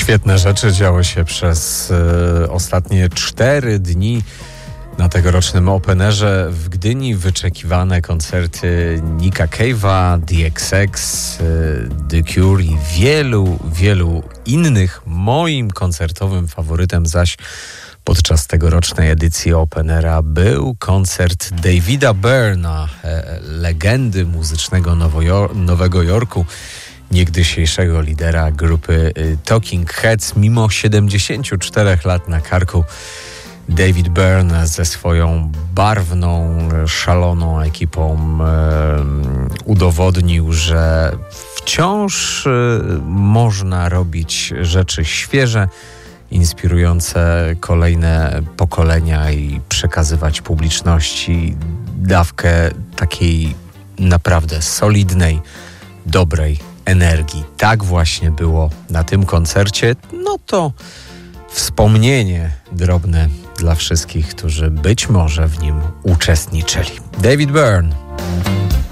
Świetne rzeczy działy się przez ostatnie 4 dni na tegorocznym Openerze w Gdyni. Wyczekiwane koncerty Nicka Cave'a, DXX, The Cure i wielu innych. Moim koncertowym faworytem zaś podczas tegorocznej edycji Openera był koncert Davida Byrna, legendy muzycznego Nowego Jorku, niegdysiejszego lidera grupy Talking Heads. Mimo 74 lat na karku, David Byrne ze swoją barwną, szaloną ekipą udowodnił, że wciąż można robić rzeczy świeże, inspirujące kolejne pokolenia i przekazywać publiczności dawkę takiej naprawdę solidnej, dobrej energii. Tak właśnie było na tym koncercie. No to wspomnienie drobne dla wszystkich, którzy być może w nim uczestniczyli. David Byrne.